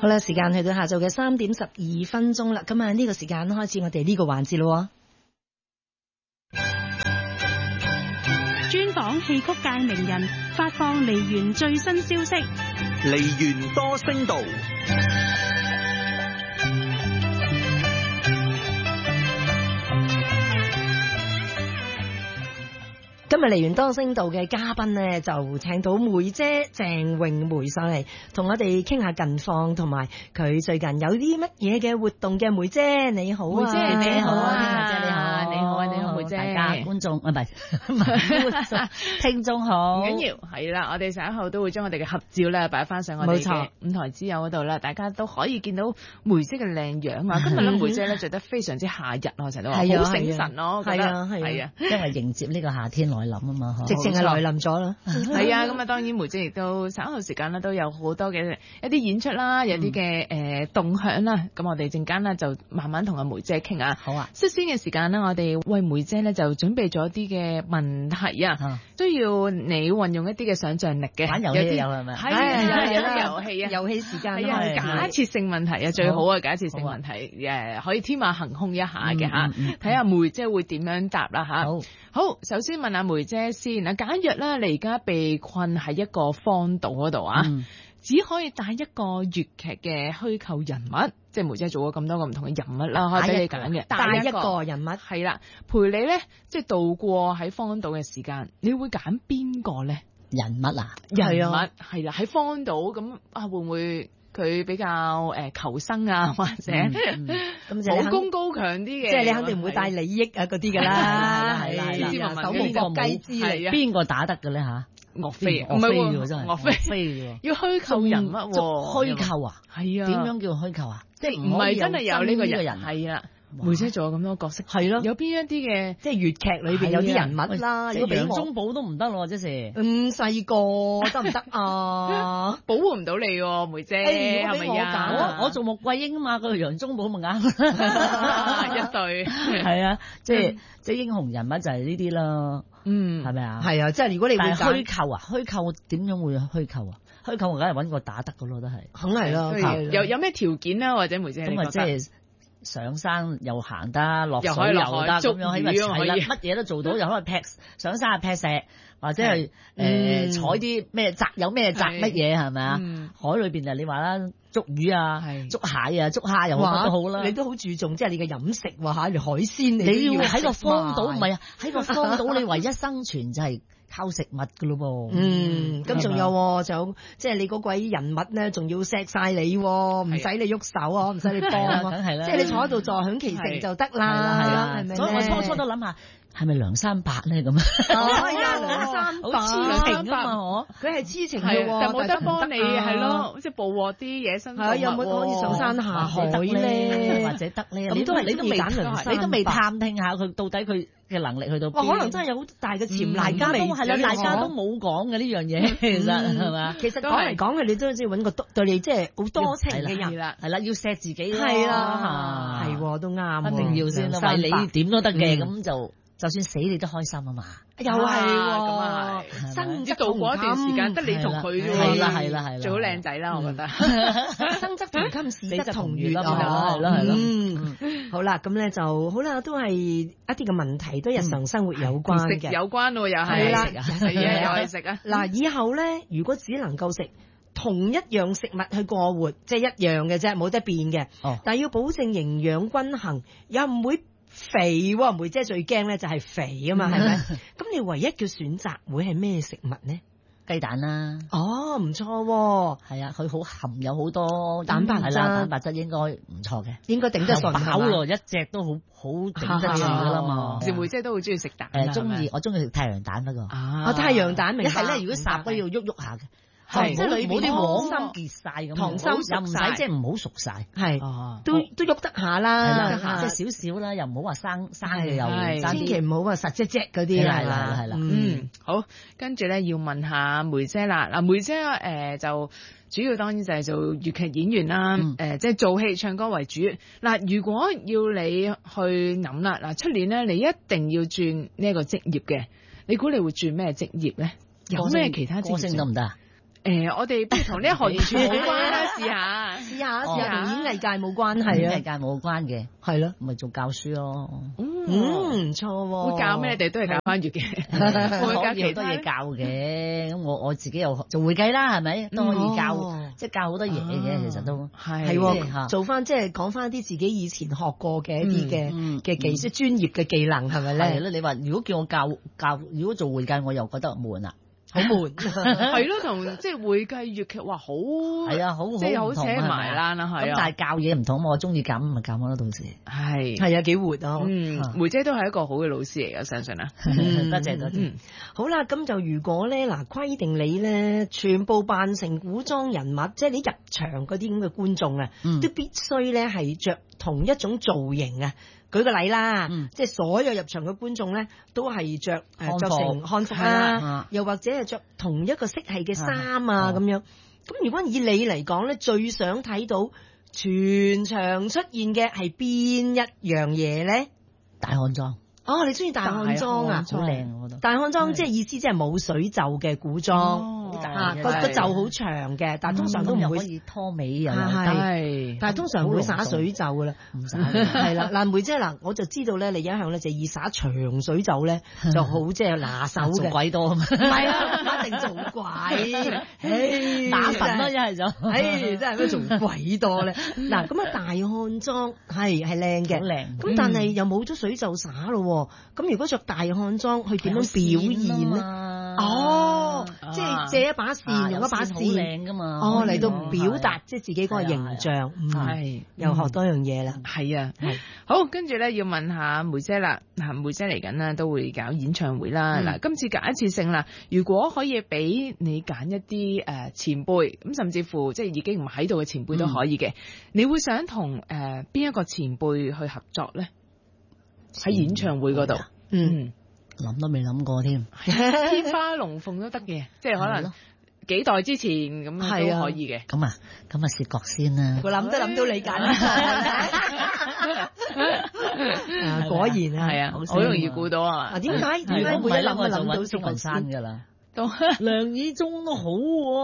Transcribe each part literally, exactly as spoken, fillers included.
好啦，時間去到下晝嘅三點十二分鐘啦，咁啊呢個時間開始我哋呢個環節咯。 專訪戲曲界名人，發放梨園最新消息。 梨園多聲道。 今日梨園多聲道嘅嘉賓呢，就請到梅姐鄭詠梅上嚟，同我哋傾下近況，同埋佢最近有啲乜嘢嘅活動嘅。梅姐你好啊， 梅姐你好啊， 梅姐你好， 你好啊，你好梅姐， 大家觀眾啊唔係唔係聽眾好， 唔緊要，係啦，我哋稍後都會將我哋嘅合照咧擺翻上我哋嘅五台之友嗰度啦，大家都可以見到梅姐嘅靚樣啊！今日咧梅姐咧着得非常之夏日啊，成日都話好醒神咯， 係啊係啊， 因為迎接呢個夏天來臨啊嘛， 直情係來臨咗啦。 係啊，咁啊當然梅姐亦都稍後時間咧都有好多嘅一啲演出啦，有啲嘅誒動向啦，咁我哋陣間咧就慢慢同阿梅姐傾啊。 好啊， 率先嘅時間呢，我哋為梅姐咧就準備咗一啲嘅問題啊，需要你運用一啲嘅想像力嘅， 玩遊戲有係咪？ 係啊，有啲遊戲啊， 遊戲時間係啊，假設性問題啊，最好啊，假設性問題誒，可以天馬行空一下嘅嚇，睇下梅姐會點樣答啦嚇。 好， 好，首先問下梅姐先啊，假若咧你而家被困喺一個荒島嗰度啊，只可以帶一個粵劇嘅虛構人物，即係梅姐做咗咁多個唔同嘅人物啦，可以俾你揀嘅， 帶一個人物係啦，陪你咧即係度過喺荒島嘅時間，你會揀邊個咧？ 人物啊， 人物係啦，喺荒島咁啊，會唔會佢比較誒求生啊，或者武功高強啲嘅？ 即係你肯定唔會帶利益啊嗰啲㗎啦，係啦係啦，手無縛雞之嚟， 邊個打得嘅咧嚇？ 岳飛啊， 唔係喎，真係岳飛， 飛喎， 要虛構人物喎， 虛構啊， 係啊， 點樣叫虛構啊？ 即係唔係真係有呢個人？係啊。梅姐做咗咁多角色， 係咯， 有邊一啲嘅即係粵劇裏邊有啲人物啦， 如果俾中寶都唔得咯，即係咁細個得唔得啊？ 保護唔到你喎，梅姐係咪啊？ 我我做穆桂英啊嘛，佢楊中寶咪啱一對， 係啊，即係即係英雄人物就係呢啲啦，嗯，係咪啊？ 係啊，即係如果你會虛構啊，虛構點樣會虛構啊？虛構我梗係揾個打得噶咯，都係， 肯係咯， 有有咩條件啊？或者梅姐你覺得？ 上山又行得，落水又得，咁樣喺咪係啦，乜嘢都做到，又可以劈上山啊劈石，或者係誒採啲咩摘有咩摘乜嘢係咪啊？海裏邊啊，你話啦，捉魚啊，捉蟹啊，捉蝦又乜都好啦。 你都好注重即係你嘅飲食喎嚇，你海鮮你你要喺個荒島，唔係啊，喺個荒島你唯一生存就係靠食物噶咯噃。 嗯，咁仲有就即係你嗰位人物咧，仲要錫晒你，唔使你喐手啊，唔使你幫啊， 梗係啦， 即係你坐喺度坐享其成就得啦， 係啦，係咪？所以我初初都諗下。係咪梁山伯咧咁啊？ 係啊，梁山伯好痴情啊嘛，我佢係痴情嘅， 但冇得幫你係咯，即係捕獲啲野生動物。 有冇可以上山下海咧？或者得咧？ 咁都係你都未揀梁山，你都未探聽下佢到底佢嘅能力去到邊？ 可能真係有好大嘅潛力， 大家都係啦，大家都冇講嘅呢樣嘢，其實係嘛？ 其實講嚟講去，你都只要揾個對你即係好多情嘅人啦， 係啦，要錫自己係啦，係都啱， 一定要先啦。為你點都得嘅，咁就。就算死你都開心啊嘛， 又係咁啊， 生即度過一段時間，得你同佢啫喎， 係啦係啦係啦， 最好靚仔啦，我覺得。 生則同甘，死則同月啊，係咯係咯。 嗯，好啦，咁咧就好啦，都係一啲嘅問題，都日常生活有關嘅， 有關喎，又係啦，係啊，又係食啊。 嗱，以後咧，如果只能夠食同一樣食物去過活，即係一樣嘅啫，冇得變嘅。哦，但係要保證營養均衡，又唔會肥喎。梅姐最驚咧就係肥啊嘛，係咪？咁你唯一嘅選擇會係咩食物呢？ 雞蛋啦。 哦，唔錯喎。 係啊，佢好含有好多蛋白質， 蛋白質應該唔錯嘅， 應該頂得順飽咯，一隻都好好頂得住噶啦嘛。 其實梅姐都好中意食蛋。 誒，中意我中意食太陽蛋不過。 啊，太陽蛋明白。 一係咧，如果烚都要喐喐下嘅。 係， 即係裏邊啲黃心結晒咁， 溏心又唔使即係唔好熟晒， 係，都都喐得下啦， 即係少少啦，又唔好話生生嘅又， 千祈唔好話實隻隻嗰啲係啦係啦， 嗯，好，跟住咧要問下梅姐啦，嗱梅姐誒就主要當然就係做粵劇演員啦，誒即係做戲唱歌為主。嗱，如果要你去諗啦，嗱出年咧你一定要轉呢一個職業嘅，你估你會轉咩職業咧？有咩其他職業得唔得啊？ 誒，我哋不如同呢一行完全冇關啦，試下， 試下， 世界冇關係啊， 世界冇關嘅， 係咯， 咪做教書咯。 嗯，唔錯喎。 會教咩？你哋都係教翻粵嘅， 會教其他嘢教嘅。咁我我自己又做會計啦，係咪都可以教，即係教好多嘢嘅。其實都係係做翻即係講翻啲自己以前學過嘅一啲嘅嘅技術、專業嘅技能係咪咧？ 係咯，你話如果叫我教教，如果做會計，我又覺得悶啦。 好悶， 係咯，同即係會計粵劇話好係啊，好即係好扯埋啦，係啊。 咁但係教嘢唔同，我中意教咪教咯，到時係係啊，幾活啊！ 嗯，梅姐都係一個好嘅老師嚟嘅，相信啊。 多謝多謝。 好啦，咁就如果咧嗱，規定你咧全部扮成古裝人物，即係你入場嗰啲咁嘅觀眾啊，都必須咧係着同一種造型啊。舉個例啦，嗯、即係所有入場嘅觀眾咧，都係着誒着成漢服啊，又或者係着同一個色系嘅衫啊咁樣。咁如果以你嚟講咧，最想睇到全場出現嘅係邊一樣嘢咧？ 大漢裝。 哦，你中意大漢裝啊？ 好靚，我覺得。 大漢裝即係意思即係冇水袖嘅古裝，嚇個個袖好長嘅，但係通常都唔會可以拖尾又係，但係通常唔會灑水袖噶啦，唔灑係啦。嗱，梅姐嗱，我就知道咧，你一向咧就以灑長水袖咧就好即係拿手嘅， 鬼多啊嘛， 唔係啊，一定做鬼， 打神咯，一係就， 唉，真係咩做鬼多咧？嗱，咁啊大漢裝係係靚嘅， 好靚， 咁但係又冇咗水袖灑咯。咁如果着大漢裝，去點樣表現咧？哦，即係借一把扇，用一把扇，好靚噶嘛。 哦，嚟到表達即係自己嗰個形象，係又學多樣嘢啦。 係啊，係好，跟住咧要問下梅姐啦。嗱，梅姐嚟緊啦，都會搞演唱會啦。嗱，今次揀一次性啦。如果可以俾你揀一啲誒前輩，咁甚至乎即係已經唔喺度嘅前輩都可以嘅，你會想同誒邊一個前輩去合作咧？喺演唱會嗰度，嗯， 諗都未諗過添， 天花龍鳳都得嘅，即係可能幾代之前咁都可以嘅。 咁啊，咁啊，薛覺先啦。 我諗都諗到你揀，果然係啊，好容易估到啊嘛。 點解？點解會一諗就諗到薛覺先㗎啦？ 都梁以忠都好喎。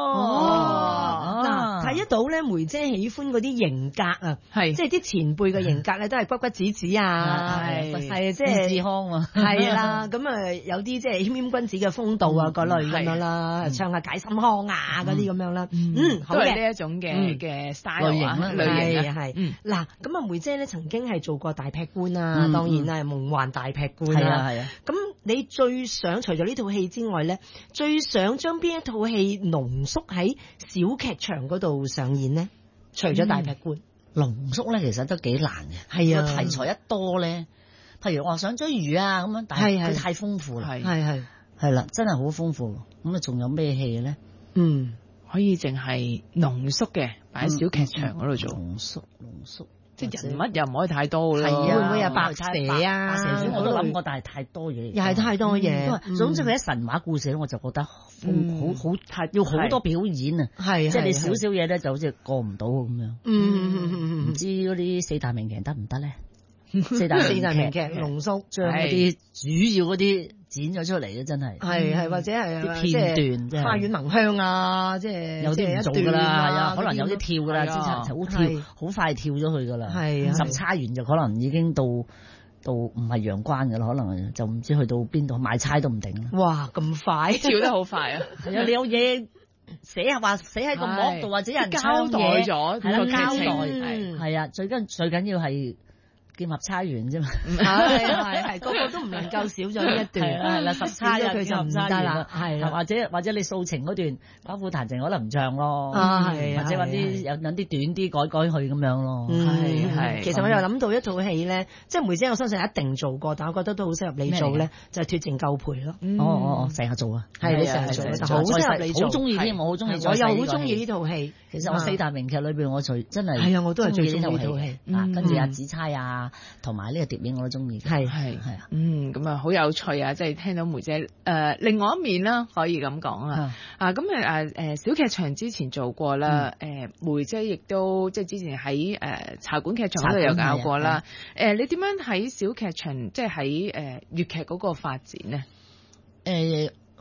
嗱，睇得到咧，梅姐喜歡嗰啲型格啊，係即係啲前輩嘅型格咧，都係骨骨子子啊，係係即係志康啊， 係啦，咁啊有啲即係謙謙君子嘅風度啊嗰類咁樣啦，唱下解心腔啊嗰啲咁樣啦，嗯， 都係呢一種嘅嘅 style 類型啦， 類型係嗱，咁啊梅姐咧曾經係做過大劈官啊，當然啦，夢幻大劈官啦，係啊，咁你最想除咗呢套戲之外咧？最想將邊一套戲濃縮喺小劇場嗰度上演呢？除咗大劈官， 濃縮咧其實都幾難嘅。 係啊， 題材一多咧，譬如我想追魚啊咁樣，但係佢太豐富啦， 係係係啦，真係好豐富。咁啊，仲有咩戲咧？ 嗯，可以淨係濃縮嘅，擺喺小劇場嗰度做。 濃縮濃縮。 即係人物又唔可以太多咯， 會唔會有白蛇啊？ 白蛇我都諗過，但係太多嘢， 又係太多嘢。 總之佢喺神話故事咧，我就覺得好好太要好多表演啊！ 係即係你少少嘢咧，就好似過唔到咁樣。 嗯， 唔知嗰啲四大名劇得唔得咧？四大四大名劇濃縮， 將嗰啲主要嗰啲剪咗出嚟咧，真係係係或者係啲片段， 花園聞香啊，即係有啲唔做噶啦，係啊，可能有啲跳噶啦，之前好跳，好快跳咗去噶啦， 係十差完就可能已經到到唔係陽關噶啦，可能就唔知去到邊度買差都唔定啦。 哇，咁快跳得好快啊！ 係啊，你有嘢寫下話寫喺個幕度，或者有人交代咗， 係啦，交代係啊，最緊最緊要係。劍合釵圓啫嘛， 係係係，個個都唔能夠少咗呢一段， 係啦，十釵佢就唔得啦，係啦， 或者或者你訴情嗰段寡婦彈情可能唔唱咯， 係或者揾啲有揾啲短啲改改去咁樣咯， 係係。其實我又諗到一套戲咧，即係梅姐我相信一定做過，但我覺得都好適合你做咧，就係脫淨舊陪咯。 哦哦哦，成日做啊， 係你成日做，好適合你做， 好中意添，我好中意， 我又好中意呢套戲。 其實我四大名劇裏邊，我最真係係啊，我都係最中意呢套戲。 啊，跟住阿紫釵啊，同埋呢個碟影我都中意。 係係係啊，嗯，咁啊好有趣啊！即係聽到梅姐誒另外一面啦，可以咁講啊。啊，咁啊誒誒小劇場之前做過啦，誒梅姐亦都即係之前喺誒茶館劇場嗰度有搞過啦。誒，你點樣喺小劇場即係喺誒粵劇嗰個發展呢？ 誒。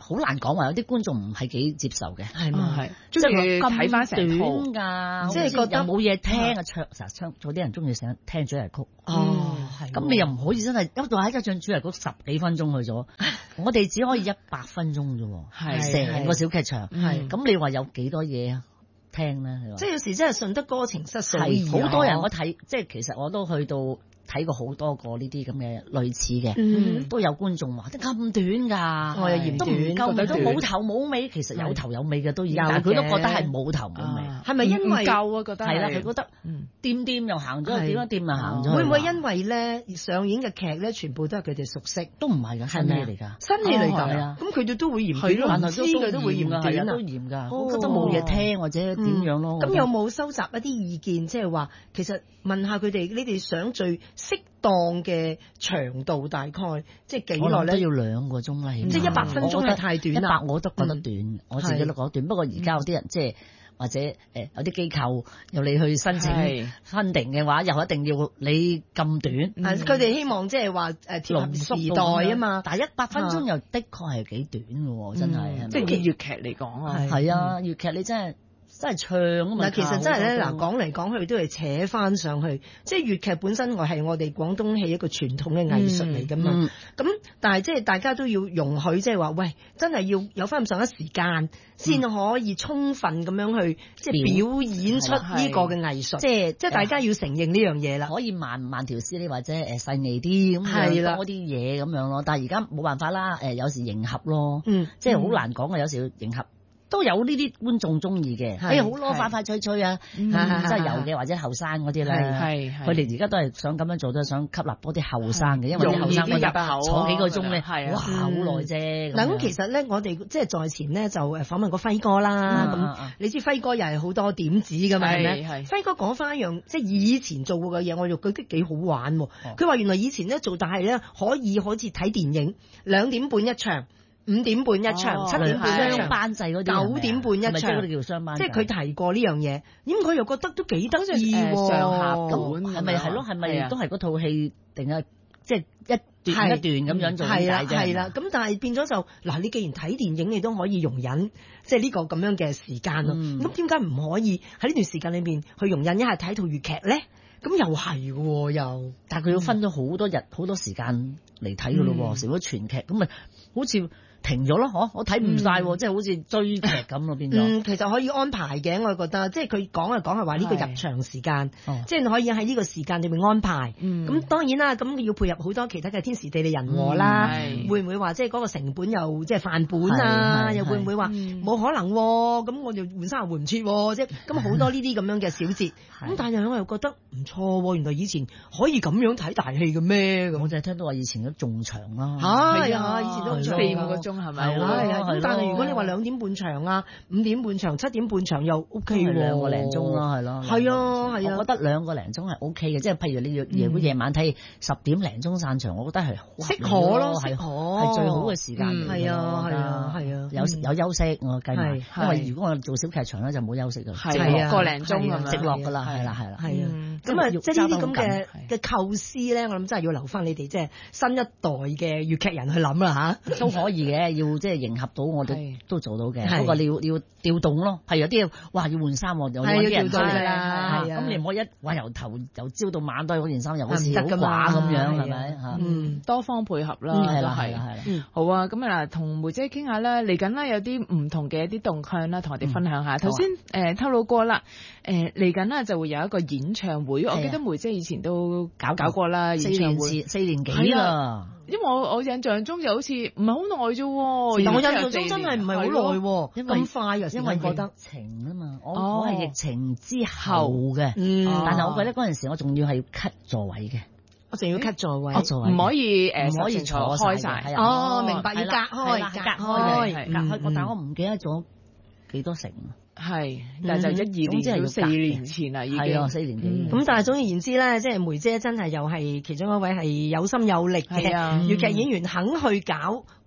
好難講話，有啲觀眾唔係幾接受嘅， 係嘛係， 即係睇翻成套㗎， 即係覺得冇嘢聽啊，唱成日唱，有啲人中意成日聽主題曲。 哦，係。 咁你又唔可以真係一度喺一唱主題曲十幾分鐘去咗，我哋只可以一百分鐘啫喎， 係成個小劇場。 係。 咁你話有幾多嘢啊？聽咧， 即係有時真係順得哥情失嫂意， 好多人我睇，即係其實我都去到睇過好多個呢啲咁嘅類似嘅， 嗯、 都有觀眾話得咁短㗎， 我又嫌短， 都都冇頭冇尾，其實有頭有尾嘅都已經，但係佢都覺得係冇頭冇尾， 係咪、啊、因為夠啊？覺得係啦，佢覺得掂掂又行咗，點樣掂又行咗， 會唔會因為咧上演嘅劇咧全部都係佢哋熟悉， 都唔係㗎，新戲嚟㗎， 新戲嚟㗎， 啊， 咁佢哋都會嫌短， 但係知佢都會嫌短啊， 都嫌㗎，我覺得冇嘢聽或者點樣咯。 咁有冇收集一啲意見，即係話其實問下佢哋，你哋想最適當嘅長度大概即係幾耐咧？ 都要兩個鐘啦， 即係一百分鐘係太短啦。 一百我都覺得短，我自己都覺得短。不過而家有啲人即係或者誒有啲機構由你去申請 funding 嘅話，又一定要你咁短。 佢哋希望即係話誒貼合時代啊嘛。 但係一百分鐘又的確係幾短嘅喎，真係。 即係以粵劇嚟講啊， 係啊，粵劇你真係。真係唱啊嘛！ 嗱，其實真係咧，嗱講嚟講去都係扯翻上去，即係粵劇本身我係我哋廣東戲一個傳統嘅藝術嚟噶嘛。咁、嗯、但係即係大家都要容許，即係話喂，真係要有翻咁上下時間，先可以充分咁樣去即係表演出呢個嘅藝術。即係即係大家要承認呢樣嘢啦。可以慢慢條絲呢，或者誒細膩啲咁樣多啲嘢咁樣咯。但係而家冇辦法啦，誒有時迎合咯，嗯、即係好難講嘅，有時要迎合。都有呢啲觀眾中意嘅，哎好囉快快脆脆啊，真係有嘅，或者後生嗰啲咧，佢哋而家都係想咁樣做，都係想吸納多啲後生嘅，因為啲後生可以坐幾個鐘咧，哇好耐啫。嗱咁其實咧，我哋即係在前咧就誒訪問過輝哥啦，咁你知輝哥又係好多點子㗎嘛，係咪？輝哥講翻一樣即係以前做過嘅嘢，我又覺得幾好玩喎。佢話原來以前咧做大戲咧可以好似睇電影，兩點半一場。五點半一場，七點半一場，班制嗰啲，九點半一場，即係佢提過呢樣嘢，咁佢又覺得都幾得意喎。上下本係咪係咯？係咪都係嗰套戲定係即係一段一段咁樣做咁解啫？係啦，咁但係變咗就嗱，你既然睇電影，你都可以容忍即係呢個咁樣嘅時間咯。咁點解唔可以喺呢段時間裏面去容忍一下睇套粵劇咧？咁又係喎，又但係佢要分咗好多日、好多時間嚟睇㗎咯喎，成咗全劇咁咪好似。停咗咯，嗬！我睇唔晒，即係好似追劇咁咯，變咗。嗯，其實可以安排嘅，我覺得，即係佢講係講係話呢個入場時間，即係可以喺呢個時間裏面安排。咁當然啦，咁要配合好多其他嘅天時地利人和啦。會唔會話即係嗰個成本又即係飯本啊？又會唔會話冇可能？咁我哋換衫又換唔切，即係咁好多呢啲咁樣嘅小節。咁但係我又覺得唔錯，原來以前可以咁樣睇大戲嘅咩？我就係聽到話以前都仲長啦。係啊，以前都四五個鐘。係咪？係啊，咁但係如果你話兩點半場啊、五點半場、七點半場又 O K 喎，兩個零鐘咯，係咯。係啊，係啊，我覺得兩個零鐘係 O K 嘅，即係譬如你夜如果夜晚睇十點零鐘散場，我覺得係適可咯，適可係最好嘅時間。係啊，係啊，係啊，有有休息我計埋，因為如果我做小劇場咧就冇休息㗎，係啊，個零鐘直落㗎啦，係啦，係啦，係啊。咁啊，即係呢啲咁嘅嘅構思咧，我諗真係要留翻你哋即係新一代嘅粵劇人去諗啦嚇，都可以嘅。要即係迎合到我哋都做到嘅，不過你要你要調動咯。係有啲哇要換衫，又揾啲人追啦。咁你唔可以一話由頭由朝到晚都係嗰件衫，又好似好寡咁樣，係咪嚇？嗯，多方配合啦，係啦係啦係啦。好啊，咁啊同梅姐傾下啦，嚟緊啦有啲唔同嘅一啲動向啦，同我哋分享下。頭先誒透露過啦，誒嚟緊啦就會有一個演唱會，我記得梅姐以前都搞搞過啦，演唱會四年幾啦。因為我我印象中就好似唔係好耐啫，但我印象中真係唔係好耐，咁快啊！因為覺得疫情啊嘛，我我係疫情之後嘅，但係我覺得嗰陣時我仲要係要 cut 座位嘅，我仲要 cut 座位，唔可以誒，唔可以坐開晒。哦，明白，要隔開，隔開，隔開。但係我唔記得咗幾多成。係，但係就一二年，即係四年前啦，已經係啊，四年幾。咁但係總而言之咧，即係梅姐真係又係其中一位係有心有力嘅粵劇演員，肯去搞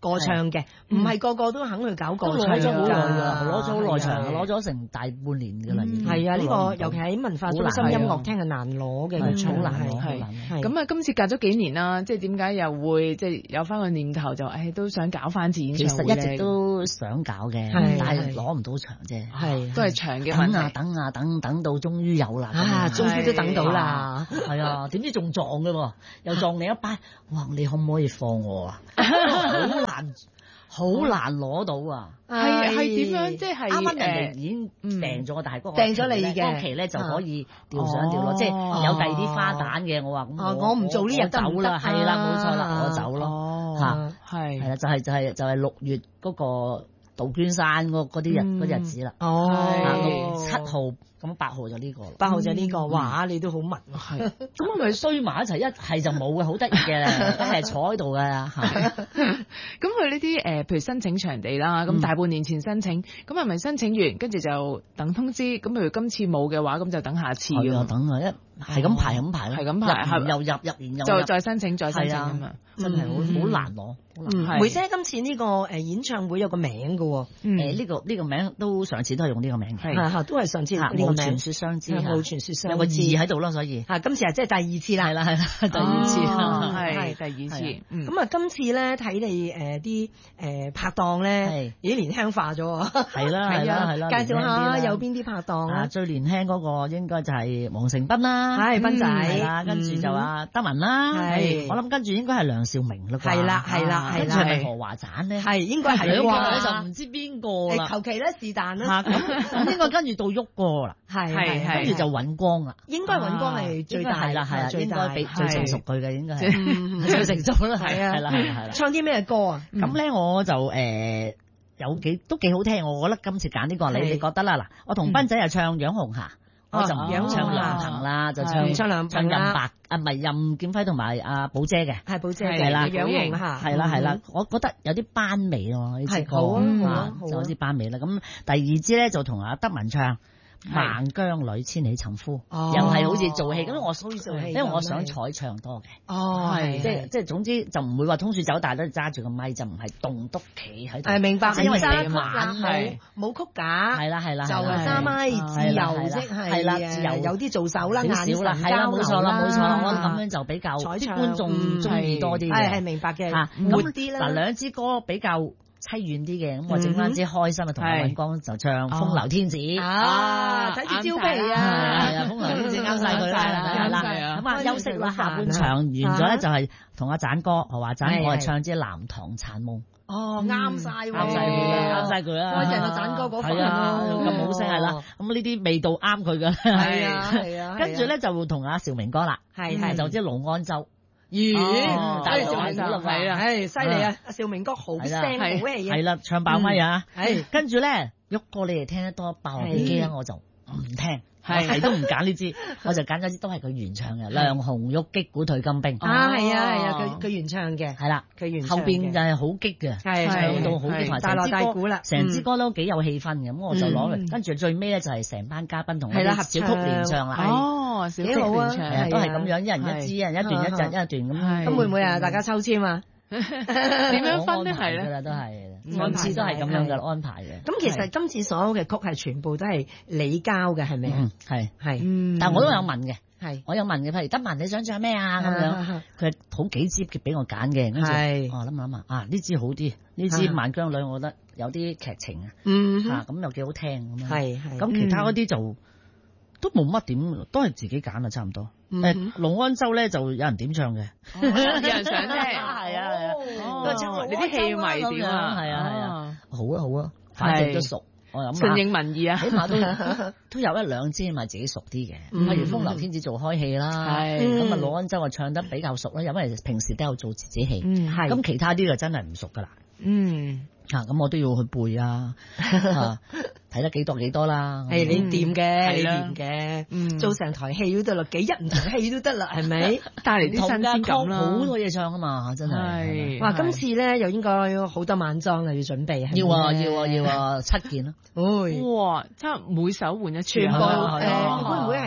過唱嘅，唔係個個都肯去搞過唱。 攞咗好耐㗎，攞咗好耐係場， 啊攞咗成大半年㗎啦。已經係啊，呢個都攞唔到尤其喺文化中心音樂廳係難攞嘅， 係好難好難攞係好難係咁啊，今次隔咗幾年啦，即係點解又會即係有翻個念頭就誒都想搞翻次演其唱會咧實一直都想搞嘅， 係但係係攞唔到場啫。 係都係長嘅問等啊題。 等啊等，等到終於有啦。 啊， 咁終於都等到啦。 係啊，點知仲撞嘅喎，又撞你一班。哇！你可唔可以放我啊？好難，好難攞到啊！ 係係點樣？即係啱啱人哋誒已經訂咗，但係嗰個訂咗你嘅嗰期咧就可以調上調落， 哦即係有第二啲花旦嘅。我話咁哦我唔做呢日我走啦， 得唔得啊係啦，冇錯啦，我走咯哦嚇， 係係啦，就係就係就係六月嗰個杜鵑山嗰嗰啲日嗯嗰日子啦， 哦啊六七號咁八號就呢個啦。 八號就呢個，哇！你都好密喎。 係咁我咪衰埋一齊，一係就冇嘅，好得意嘅，一係坐喺度嘅，係咁佢呢啲誒，譬如申請場地啦，咁嗯大半年前申請，咁係咪申請完跟住就等通知？咁譬如今次冇嘅話，咁就等下次係啊， 咯， 等啊，一係咁排係咁排咯， 係咁排入完又入，入完又就入， 再申請再申請係啊咁嘛。 真係好嗯好難攞，好難嗯， 係梅姐今次呢個誒演唱會有個名嘅喎， 嗯誒呢個呢個名都上次都係用呢個名嘅， 係係嚇都係上次嚇呢個名冇傳。説相知，嚇係冇傳説相知有個字喺度咯，所以嚇，今次係即係第二次啦。 係啦係啦，第二次哦啦， 係係第二係次，嗯咁啊，今次咧睇你誒啲誒拍檔咧係， 已經年輕化咗喎。 係啦係啦係啦， 介紹年輕啲啦下有邊啲拍檔啊， 啊？ 最年輕嗰個應該就係黃成斌啦， 係斌仔係啦，跟住就阿德文啦， 係我諗跟住應該係梁兆明啦啩， 係啦係啦係啦跟住係咪何華盞咧？ 係應該係兩個我啩就唔知邊個啦。 誒求其咧是但啦， 嚇咁咁應該跟住到喐過啦， 係係係跟住就尹光啦， 應該尹光係最大係啦係啦，應最大該比最成熟佢嘅應該係嗯最成熟啦， 係啊係啦係啦係啦。 唱啲咩歌啊？ 咁咧我就誒有幾都幾好聽，我覺得今次揀呢個你係你覺得啦嗱，我同斌仔又唱楊紅霞。我就唔哦唱楊梁騰啦，就唱係唱梁唱鵬啦任白啊，唔係任劍輝同埋阿寶姐嘅， 係寶姐係嘅啦楊紅霞， 係啦係啦嗯， 我覺得有啲班尾喎呢支歌， 係好啊好啊啊好啊就有啲班尾啦。咁第二支咧就同阿德文唱《孟姜女千里尋夫》， 哦又係好似做戲咁，我好似做戲咁因為我想彩唱多嘅。 哦，係即係即係總之就唔會話通處走，但係都揸住個咪就唔係棟篤企喺度。 誒明白， 即係因為成揸曲晚啦， 係冇冇曲架， 係啦係啦， 就係啦係三咪自係啦由，即係係啦自由誒有啲做手啦，眼神少少啦，係啦， 交流冇錯啦，冇錯啦，我覺得咁啦樣就比較啲彩唱觀眾中意多啲嘅。 係係明白嘅， 嚇咁活啲啦。 嗱，兩支歌比較凄遠啲嘅，咁我整翻支開心嘅，同阿係尹光就唱《風流天子》。 啊，睇住招皮係啊！ 啊，風流天子啱晒佢啦，係啦， 啱晒啊咁啊休息啦，下半場完咗啊咧就係同阿盞哥何華係盞，我係係唱支《南唐殘夢》。 哦，啱晒喎， 啱晒佢啦，啱晒佢啦， 開正個盞歌嗰份係啊， 咯咁好聲係啦，咁呢啲味道啱佢噶， 係啊係啊， 跟住咧就同阿邵明哥啦， 係係就即係盧安州， 咦， 哦大佬大佬係啊，唉，犀利啊！阿邵明哥好聲好氣啊， 係啦，唱爆咪啊， 係跟住咧喐過你哋聽得多《霸王別姬》啦，我就唔聽，我係係都唔揀呢支，我就揀咗支都係佢原唱嘅《梁紅玉擊鼓退金兵》， 啊，係啊係啊，佢佢原唱嘅， 係啦， 佢原唱後邊就係好激嘅。 係唱到好激， 係同埋大鑼成支歌大鼓啦成支嗯歌都幾有氣氛嘅，咁我就攞嗯嚟，跟住最尾咧就係成班嘉賓同我係啦哋小曲聯唱啦， 哦，小幾好啊劇場係啊，都係咁樣， 係一人一支，一人一段，一陣一段咁。 係咁會唔會啊？大家抽籤啊？ 點樣分咧？係咧， 係啦，都係嗯每次都係咁樣係嘅安排嘅。 咁其實今次所有嘅曲係全部都係你交嘅，係咪啊嗯？係， 係嗯但係我都有問嘅， 係我有問嘅，譬如德文你想唱咩啊咁樣，佢好幾支嘅俾我揀嘅，跟住係我諗諗啊，啊呢支好啲，呢支《萬姜女》我覺得有啲劇情啊， 嗯嚇咁又幾好聽咁樣。 係係咁其他嗰啲就都冇乜點，都係自己揀啊，差唔多。 嗯誒，盧安州咧就有人點唱嘅， 有人想聽， 係啊係啊哦都係唱你啲戲迷點啊？ 係啊係啊啊， 好啊好啊，反正都熟，我諗順下應民意啊， 起碼都都有一兩支咪自己熟啲嘅， 嗯譬如《風流天子》做開戲啦， 係咁啊盧安州啊唱得比較熟啦，因為平時都有做自己戲， 嗯係咁其他啲就真係唔熟噶啦， 嗯， 嚇咁我都要去背啊，嚇睇得幾多幾多啦， 係你掂嘅，你係啦掂嘅， 嗯做成台戲都得啦，幾日唔同戲都得啦，係咪？ 帶嚟啲新鮮感啦， 好多嘢唱啊嘛，真係。 係哇！今次咧又應該好多晚裝啊，要準備係咪要啊要啊要啊七件咯， 會哇，差唔多每手換一全部串啊誒係啊會唔會係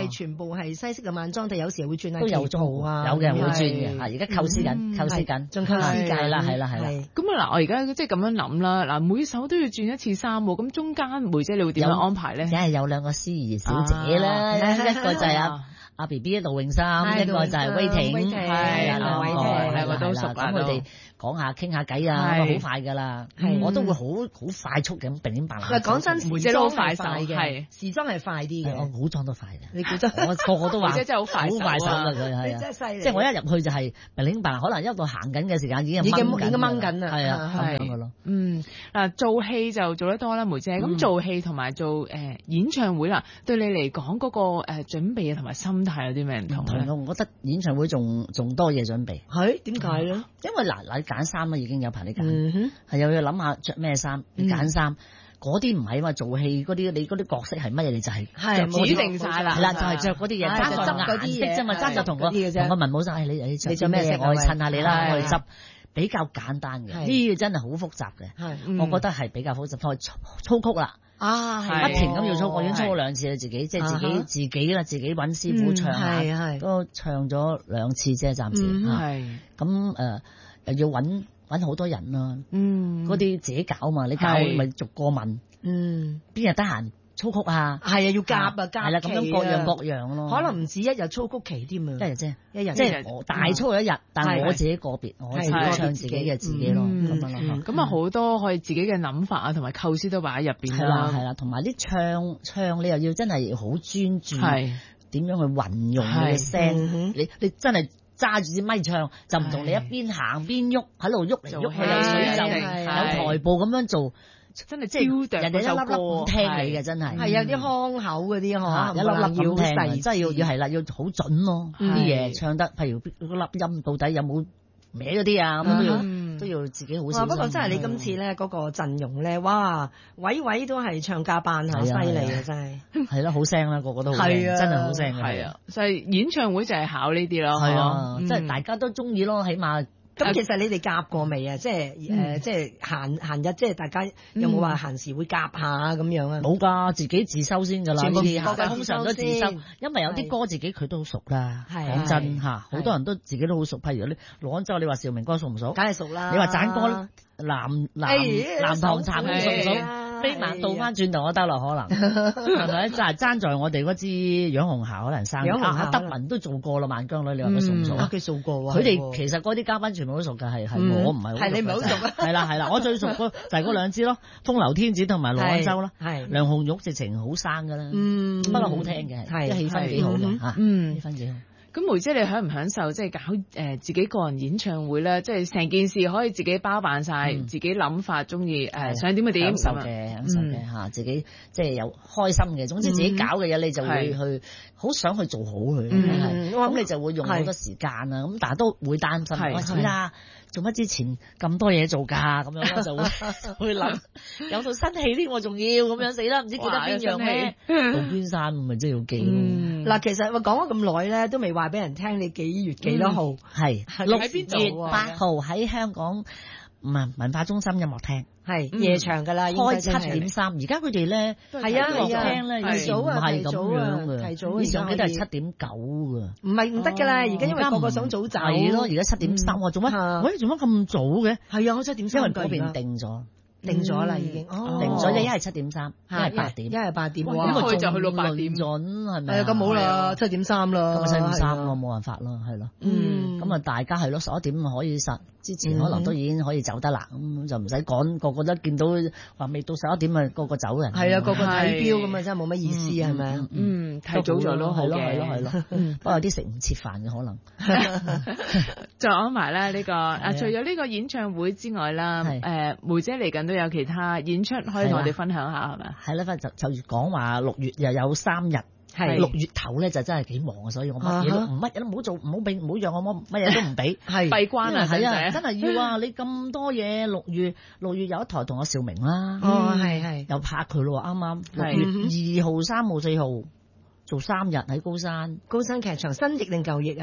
係全部係西式嘅晚裝，定有時會轉下都有旗袍啊？ 有嘅會轉嘅，而家構思緊，構思緊， 仲構思緊， 係啦係啦係啦。 咁啊嗱，我而家即係咁樣諗啦，嗱每手都要轉一次衫喎，咁中間梅姐你會點樣安排咧？ 梗係有兩個司儀小姐啦，一個就係阿阿 B B 杜詠珊，一個就係威霆，係啊兩個兩個都熟， 咁佢哋講下傾下偈啊，好快噶啦，我都會好好快速咁並點辦。 嗱講真，時裝係快嘅，時裝係快啲嘅， 我古裝都快嘅。 你估得我個個都話， 即係真係好快， 好快手啦佢係啊， 真係犀利。 即係我一入去就係並點辦，可能一路行緊嘅時間已經已經已經掹緊啦， 係啊咁樣嘅咯。 嗯嗱，做戲就做得多啦，梅姐。咁做戲同埋做誒演唱會啦，對你嚟講嗰個誒準備同埋心態有啲咩唔同咧？ 我覺得演唱會仲仲多嘢準備。 係點解咧？ 因為嗱，你揀衫啊已經有排你揀，係又要諗下着咩衫，你揀衫嗰啲唔係啊嘛，做戲嗰啲你嗰啲角色係乜嘢，你就係係指定晒啦， 係啦，就係着嗰啲嘢，爭在顏色啫嘛，爭在同個同個文武生，你你着啲咩色，我去襯下你啦，我去執。比較簡單嘅，呢個真係好複雜嘅，我覺得係比較複雜，再操曲啦， 啊， 不停咁要操，我已經操咗兩次啦，自己即係自己自己啦，自己揾師傅唱下，都唱咗兩次啫，暫時嚇。咁誒又要揾揾好多人啦，嗰啲自己搞嘛，你搞咪逐個問，邊日得閒？操曲啊，係啊，要夾啊，夾係啦，咁樣各樣各樣咯。可能唔止一日操曲期添啊，一日啫，一日即係我大操咗一日，但係我自己個別，我自己唱自己嘅自己咯，咁樣咯。 咁啊好多可以自己嘅諗法啊，同埋構思都擺喺入邊啦。 係啦，同埋啲唱唱你又要真係好專注，係點樣去運用你嘅聲？你你真係揸住支咪唱，就唔同你一邊行邊喐喺度喐嚟喐去，有水袖，有台步咁樣做。 真係即係人哋一粒粒咁聽你嘅，真係係有啲腔口嗰啲嗬， 一粒粒咁聽，真係要要係啦，要好準咯啲嘢唱得，譬如嗰粒音到底有冇歪嗰啲啊，咁都要都要自己好小心。 不過真係你今次咧嗰個陣容咧，哇，位位都係唱家班嚇，犀利啊真係。係啦，好聲啦，個個都好聲，真係好聲嘅。 係啊，所以演唱會就係考呢啲咯， 係啊，即係大家都中意咯，起碼。 咁其實你哋夾過未啊？即係誒，即係閒閒日，即係大家有冇話閒時會夾下咁樣啊？ 冇㗎，自己自修先㗎啦。 全部通常都自修，因為有啲歌自己佢都好熟啦。講真嚇，好多人都自己都好熟。譬如你羅安洲，你話兆明哥熟唔熟？ 梗係熟啦。 你話盞歌南南南唐茶熟唔熟？飛馬倒翻轉頭我得啦，可能係咪？就係爭在我哋嗰支楊紅霞可能生。楊紅霞德文都做過啦，萬江女，你話佢熟唔熟啊？ 佢做過佢哋其實嗰啲嘉賓全部都熟㗎，係係我唔係好熟。 係你唔係好熟啊？ 係啦係啦，我最熟嗰就係嗰兩支咯，風流天子同埋羅安洲啦。係梁紅玉直情好生㗎啦，不過好聽嘅，啲氣氛幾好嘅嚇，氣氛幾好。 咁梅姐你享唔享受即係搞誒自己個人演唱會咧？即係成件事可以自己包辦晒，自己諗法，中意誒想點就點， 享受嘅享受嘅嚇，自己即係有開心嘅。總之自己搞嘅嘢，你就會去好想去做好佢，咁你就會用好多時間啊。咁但係都會擔心，我死啦！做乜之前咁多嘢做㗎？咁樣就會會諗有套新戲呢，我仲要咁樣死啦！唔知記得邊樣咩？杜邊山咪真係要記咯。嗱， 其實我講咗咁耐咧，都未話俾人聽你幾月幾多號？ 係六月八號喺香港唔係文化中心音樂廳， 係夜場㗎啦， 開七點三。而家佢哋咧係啊係啊， 聽咧以前唔係咁樣嘅， 提早以前我記得係七點九㗎。 唔係唔得㗎啦，而家因為個個想早走。 係咯，而家七點三，我做乜？喂，做乜咁早嘅？ 係啊，我七點三。 因為嗰邊定咗。 定咗啦，已經定咗嘅，一係七點三，一係八點， 一係八點， 咁佢就去到八點準係咪？ 係咁冇啦，七點三啦， 咁七點三咯，冇辦法咯，係咯。嗯，咁啊，大家係咯，十一點可以實，之前可能都已經可以走得啦，咁就唔使趕，個個都見到話未到十一點啊，個個走人。係啊，個個睇錶咁啊，真係冇乜意思係咪啊？ 嗯，提早咗咯， 係咯係咯係咯。不過有啲食唔切飯嘅可能。 再講埋咧呢個啊，除咗呢個演唱會之外啦，誒梅姐嚟緊都有其他演出可以同我哋分享下係咪？ 係啦，就就講話六月又有三日，六月頭咧就真係幾忙啊，所以我乜嘢都唔乜嘢都唔好做，唔好俾唔好讓我乜乜嘢都唔俾， 係閉關啊， 係啊，真係要啊！你咁多嘢，六月六月有一台同阿兆明啦， 哦係係， 又拍佢咯，啱啱六月二號、三號、四號做三日喺高山， 高山劇場新翼定舊翼啊？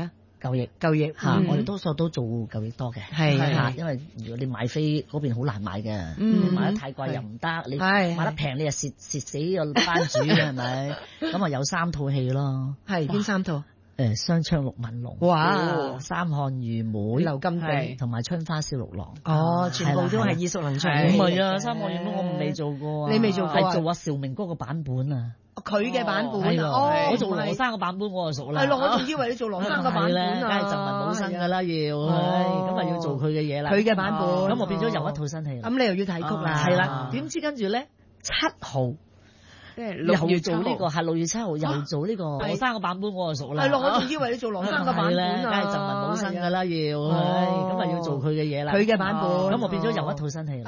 舊翼舊翼嚇， 嗯我哋多數都做舊翼多嘅， 係嚇， 係因為如果你買飛嗰邊好難買嘅， 嗯你買得太貴又唔得，你係買得平你又蝕蝕死個班主嘅係咪？咁啊有三套戲咯， 係邊三套？ 誒雙槍陸文龍， 哇三漢御梅， 劉金地同埋春花小六郎。 哦，全部都係係啦耳熟能詳係嘅。 唔係啊，三漢御梅我未做過啊， 你未做過啊係做阿邵明嗰個版本啊。 佢嘅版本係啊，哦啊，我做唔係羅生個版本我就熟啦。 係咯，我仲以為你做羅生嘅版本啊， 梗係就文武生㗎啦，要，唉咁啊要做佢嘅嘢啦。 佢嘅版本， 咁我變咗又一套新戲啦。 咁你又要睇曲啦， 係啦，點知跟住咧七號即係六月又做呢個，係六月七號又做呢個羅生個版本我就熟啦。 係咯，我仲以為你做羅生嘅版本啊， 梗係就文武生㗎啦，要，唉咁啊要做佢嘅嘢啦。 佢嘅版本， 咁我變咗又一套新戲啦。